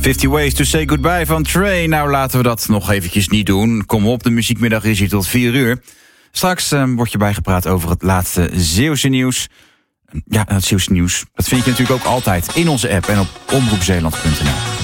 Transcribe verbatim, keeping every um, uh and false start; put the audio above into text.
fifty Ways to Say Goodbye van Trey. Nou, laten we dat nog eventjes niet doen. Kom op, de muziekmiddag is hier tot vier uur. Straks uh, wordt je bijgepraat over het laatste Zeeuwse nieuws. Ja, het Zeeuwse nieuws. Dat vind je natuurlijk ook altijd in onze app en op omroep zeeland punt n l.